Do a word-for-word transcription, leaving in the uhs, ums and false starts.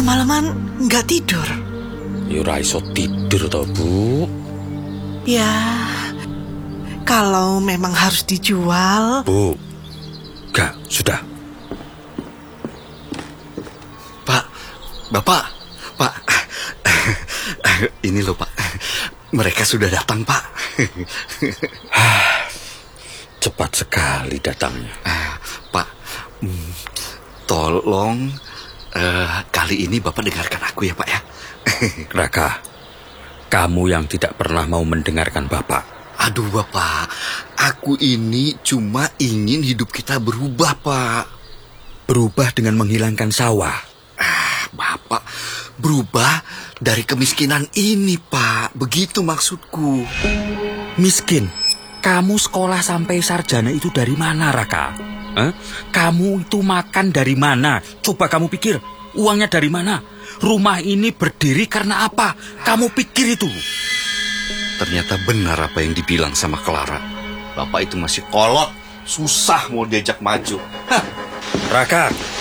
semalaman nggak tidur? Yura iso tidur toh, Bu. Ya, kalau memang harus dijual. Bu, gak, sudah. Pak, Bapak, Pak. Ini loh, Pak. Mereka sudah datang, Pak. Cepat sekali datangnya. Uh, Pak, mm, tolong uh, kali ini Bapak dengarkan aku ya, Pak ya. Raka, kamu yang tidak pernah mau mendengarkan Bapak. Aduh, Bapak, aku ini cuma ingin hidup kita berubah, Pak. Berubah dengan menghilangkan sawah. Ah, Bapak, berubah dari kemiskinan ini, Pak. Begitu maksudku. Miskin? Kamu sekolah sampai sarjana itu dari mana, Raka? Eh? Kamu itu makan dari mana? Coba kamu pikir, uangnya dari mana? Rumah ini berdiri karena apa? Kamu pikir itu. Ternyata benar apa yang dibilang sama Clara. Bapak itu masih kolot, susah mau diajak maju. Hah. Raka,